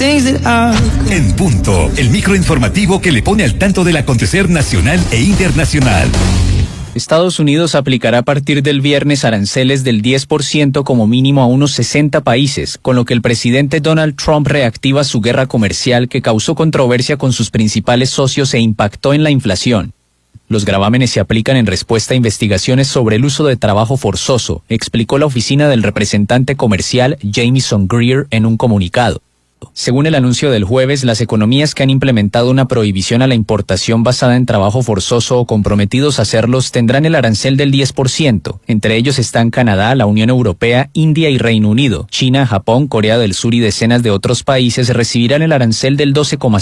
En punto, el microinformativo que le pone al tanto del acontecer nacional e internacional. Estados Unidos aplicará a partir del viernes aranceles del 10% como mínimo a unos 60 países, con lo que el presidente Donald Trump reactiva su guerra comercial que causó controversia con sus principales socios e impactó en la inflación. Los gravámenes se aplican en respuesta a investigaciones sobre el uso de trabajo forzoso, explicó la oficina del representante comercial Jamieson Greer en un comunicado. Según el anuncio del jueves, las economías que han implementado una prohibición a la importación basada en trabajo forzoso o comprometidos a hacerlos tendrán el arancel del 10%. Entre ellos están Canadá, la Unión Europea, India y Reino Unido. China, Japón, Corea del Sur y decenas de otros países recibirán el arancel del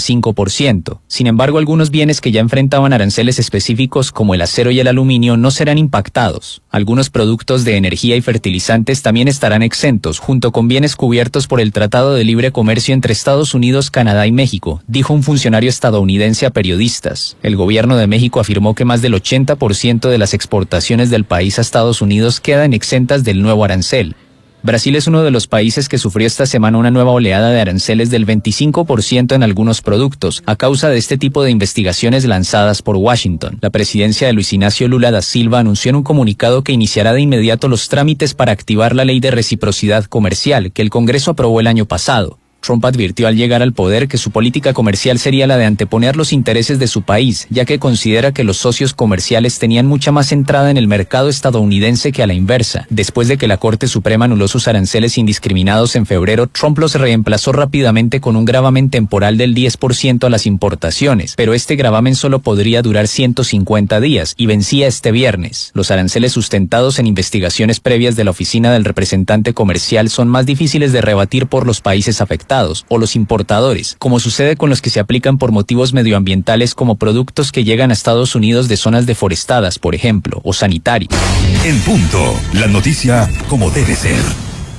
12,5%. Sin embargo, algunos bienes que ya enfrentaban aranceles específicos como el acero y el aluminio no serán impactados. Algunos productos de energía y fertilizantes también estarán exentos, junto con bienes cubiertos por el Tratado de Libre Comercio entre Estados Unidos, Canadá y México, dijo un funcionario estadounidense a periodistas. El gobierno de México afirmó que más del 80% de las exportaciones del país a Estados Unidos quedan exentas del nuevo arancel. Brasil es uno de los países que sufrió esta semana una nueva oleada de aranceles del 25% en algunos productos, a causa de este tipo de investigaciones lanzadas por Washington. La presidencia de Luis Ignacio Lula da Silva anunció en un comunicado que iniciará de inmediato los trámites para activar la ley de reciprocidad comercial que el Congreso aprobó el año pasado. Trump advirtió al llegar al poder que su política comercial sería la de anteponer los intereses de su país, ya que considera que los socios comerciales tenían mucha más entrada en el mercado estadounidense que a la inversa. Después de que la Corte Suprema anuló sus aranceles indiscriminados en febrero, Trump los reemplazó rápidamente con un gravamen temporal del 10% a las importaciones, pero este gravamen solo podría durar 150 días y vencía este viernes. Los aranceles sustentados en investigaciones previas de la oficina del representante comercial son más difíciles de rebatir por los países afectados o los importadores, como sucede con los que se aplican por motivos medioambientales como productos que llegan a Estados Unidos de zonas deforestadas, por ejemplo, o sanitarios. En punto, la noticia como debe ser.